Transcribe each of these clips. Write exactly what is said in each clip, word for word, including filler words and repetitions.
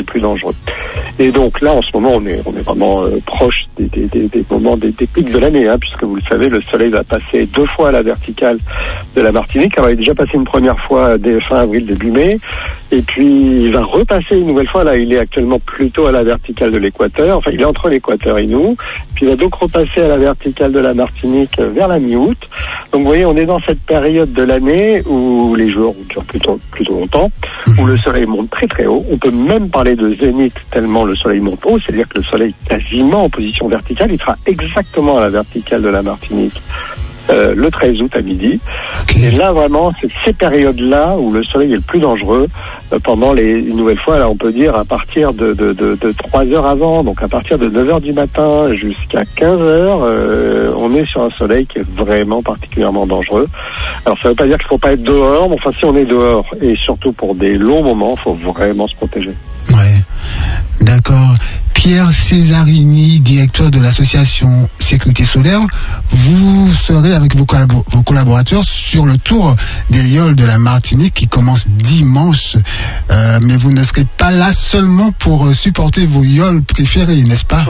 les plus dangereux. Et donc là, en ce moment, on est, on est vraiment euh, proche des, des, des, des moments, des, des pics de l'année, hein, puisque vous le savez, le soleil va passer deux fois à la verticale de la Martinique. Alors, il est déjà passé une première fois dès fin avril, début mai, et puis il va repasser une nouvelle fois. Là, il est actuellement plutôt à la verticale de l'équateur. Enfin, il est entre l'équateur et nous. Puis il va donc repasser à la verticale de la Martinique vers la mi-août. Donc, vous voyez, on est dans cette période de l'année où les jours durent plutôt, plutôt longtemps, où le soleil monte très très haut. On peut même parler de zénith tellement le soleil monte haut, c'est-à-dire que le soleil est quasiment en position verticale. Il sera exactement à la verticale de la Martinique euh, le treize août à midi. Et là, vraiment, c'est ces périodes-là où le soleil est le plus dangereux euh, pendant les, une nouvelle fois, là, on peut dire à partir de, de, de, de trois heures avant, donc à partir de neuf heures du matin jusqu'à quinze heures, euh, on est sur un soleil qui est vraiment particulièrement dangereux. Alors, ça ne veut pas dire qu'il ne faut pas être dehors, mais enfin, si on est dehors, et surtout pour des longs moments, il faut vraiment se protéger. Ouais, d'accord. Pierre Cesarini, directeur de l'association Sécurité Solaire, vous serez avec vos, collabo- vos collaborateurs sur le tour des yoles de la Martinique qui commence dimanche. Euh, mais vous ne serez pas là seulement pour euh, supporter vos yoles préférés, n'est-ce pas?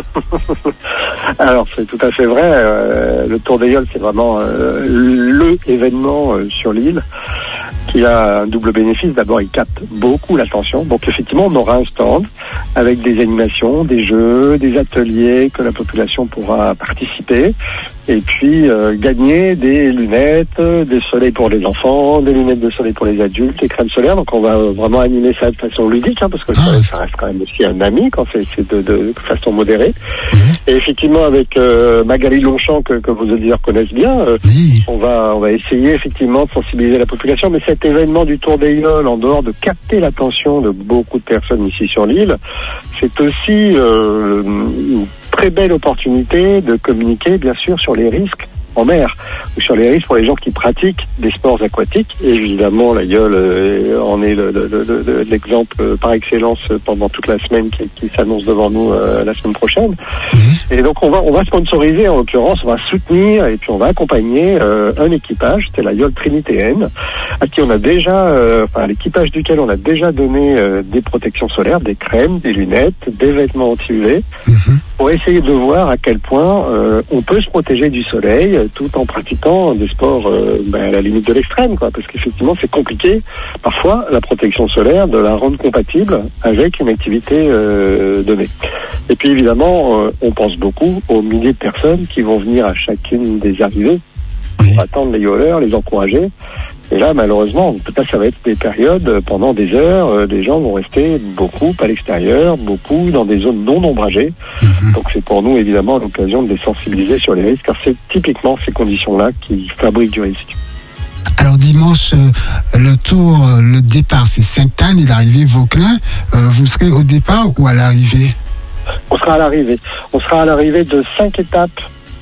Alors, c'est tout à fait vrai. Euh, le Tour des Yoles, c'est vraiment euh, le événement euh, sur l'île qui a un double bénéfice. D'abord, il capte beaucoup l'attention. Donc, effectivement, on aura un stand avec des animations, des jeux, des ateliers que la population pourra participer. Et puis, euh, gagner des lunettes, des soleils pour les enfants, des lunettes de soleil pour les adultes, des crèmes solaires. Donc, on va vraiment animer ça de façon ludique, hein, parce que le soleil, ça reste quand même aussi un ami quand c'est, c'est de, de façon modérée. Et effectivement, avec euh, Magali Longchamp, que, que vos auditeurs connaissent bien, euh, Oui. on va on va essayer effectivement de sensibiliser la population. Mais cet événement du Tour des Yoles, en dehors de capter l'attention de beaucoup de personnes ici sur l'île, c'est aussi euh, une très belle opportunité de communiquer, bien sûr, sur les risques en mer, ou sur les risques pour les gens qui pratiquent des sports aquatiques. Et évidemment, la Yole euh, en est le, le, le, le, l'exemple euh, par excellence pendant toute la semaine qui, qui s'annonce devant nous euh, la semaine prochaine. Mmh. Et donc on va on va sponsoriser, en l'occurrence, on va soutenir et puis on va accompagner euh, un équipage, c'est la Yole Trinitéenne, à qui on a déjà, euh, enfin l'équipage duquel on a déjà donné euh, des protections solaires, des crèmes, des lunettes, des vêtements anti-U V, mmh. pour essayer de voir à quel point euh, on peut se protéger du soleil tout en pratiquant des sports euh, ben, à la limite de l'extrême, quoi, parce qu'effectivement c'est compliqué parfois la protection solaire de la rendre compatible avec une activité euh, donnée. Et puis évidemment euh, on pense beaucoup aux milliers de personnes qui vont venir à chacune des arrivées pour attendre les yoleurs, les encourager. Et là, malheureusement, peut-être ça va être des périodes, pendant des heures, euh, les gens vont rester beaucoup à l'extérieur, beaucoup dans des zones non ombragées. Mmh. Donc c'est pour nous, évidemment, l'occasion de les sensibiliser sur les risques, car c'est typiquement ces conditions-là qui fabriquent du risque. Alors dimanche, euh, le tour, euh, le départ, c'est Sainte-Anne et l'arrivée Vauclin. Euh, vous serez au départ ou à l'arrivée? On sera à l'arrivée. On sera à l'arrivée de cinq étapes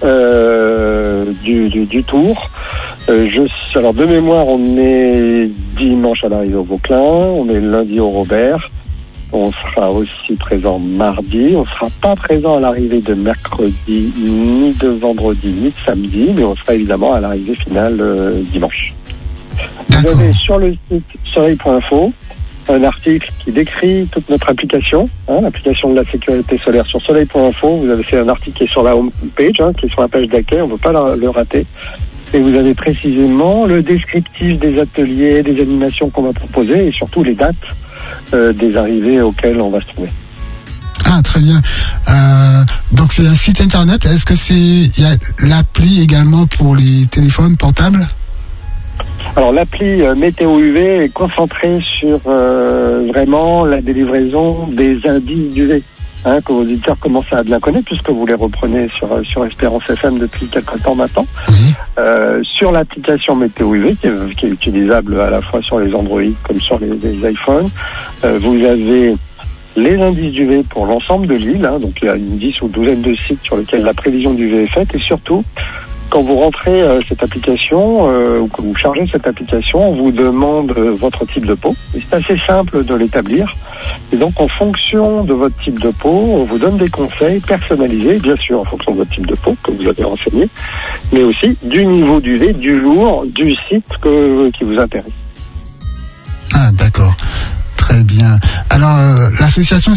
euh, du, du, du tour. Euh, je, alors de mémoire, on est dimanche à l'arrivée au Vauclin, on est lundi au Robert, on sera aussi présent mardi, on ne sera pas présent à l'arrivée de mercredi, ni de vendredi, ni de samedi, mais on sera évidemment à l'arrivée finale euh, dimanche. D'accord. Vous avez sur le site soleil point info un article qui décrit toute notre application, hein, l'application de la sécurité solaire sur soleil point info. Vous avez fait un article qui est sur la home page, hein, qui est sur la page d'accueil, on ne peut pas la, le rater. Et vous avez précisément le descriptif des ateliers, des animations qu'on va proposer et surtout les dates euh, des arrivées auxquelles on va se trouver. Ah, très bien. Euh, donc c'est un site internet. Est-ce que c'est il y a l'appli également pour les téléphones portables? Alors l'appli euh, Météo U V est concentrée sur euh, vraiment la délivraison des indices d'U V. Hein, que vos auditeurs commencent à bien connaître puisque vous les reprenez sur, sur Espérance F M depuis quelque temps maintenant. Mmh. Euh, sur l'application Météo U V qui est, qui est utilisable à la fois sur les Android comme sur les, les iPhones, euh, vous avez les indices d'U V pour l'ensemble de l'île, hein, donc il y a une dix ou douzaine de sites sur lesquels la prévision d'U V est faite et surtout quand vous rentrez euh, cette application euh, ou que vous chargez cette application, on vous demande euh, votre type de peau. Et c'est assez simple de l'établir. Et donc, en fonction de votre type de peau, on vous donne des conseils personnalisés, bien sûr, en fonction de votre type de peau que vous avez renseigné, mais aussi du niveau d'U V, du jour, du site que, qui vous intéresse. Ah, d'accord. Très bien. Alors, euh, l'association